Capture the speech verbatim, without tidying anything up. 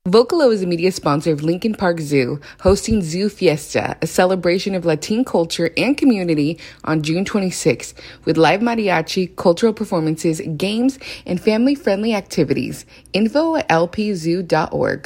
Vocalo is a media sponsor of Lincoln Park Zoo, hosting Zoo Fiesta, a celebration of Latin culture and community on June twenty-sixth, with live mariachi, cultural performances, games, and family-friendly activities. Info at l p zoo dot org.